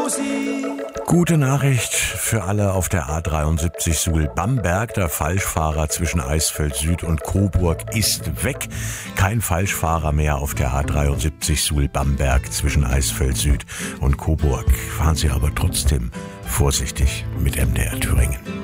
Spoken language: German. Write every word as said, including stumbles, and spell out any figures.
Gute Nachricht für alle auf der A dreiundsiebzig Suhl-Bamberg. Der Falschfahrer zwischen Eisfeld Süd und Coburg ist weg. Kein Falschfahrer mehr auf der A dreiundsiebzig Suhl-Bamberg zwischen Eisfeld Süd und Coburg. Fahren Sie aber trotzdem vorsichtig mit M D R Thüringen.